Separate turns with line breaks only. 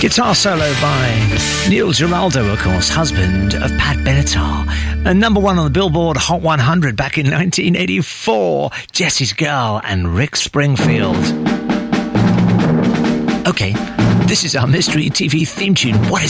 Guitar solo by Neil Giraldo, of course, husband of Pat Benatar. And number one on the Billboard Hot 100 back in 1984, Jesse's Girl and Rick Springfield. Okay, this is our mystery TV theme tune. What is